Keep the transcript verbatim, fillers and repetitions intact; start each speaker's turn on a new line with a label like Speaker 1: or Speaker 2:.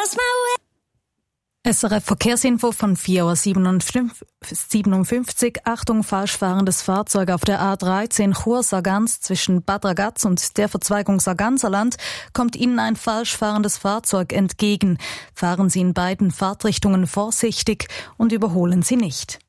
Speaker 1: S R F-Verkehrsinfo von vier Uhr siebenundfünfzig. Achtung, falsch fahrendes Fahrzeug auf der A dreizehn Chur-Sargans zwischen Bad Ragaz und der Verzweigung Sarganserland kommt Ihnen ein falsch fahrendes Fahrzeug entgegen. Fahren Sie in beiden Fahrtrichtungen vorsichtig und überholen Sie nicht.